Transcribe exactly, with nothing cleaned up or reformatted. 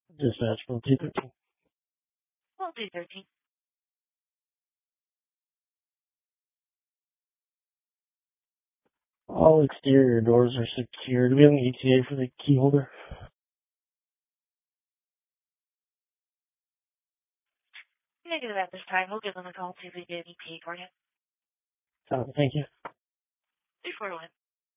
Dispatch from two thirteen. Well, two thirteen. All exterior doors are secured. Do we have an E T A for the key holder? Negative at this time. We'll give them a call, see if we get an E T A for you. Uh, thank you. two four one.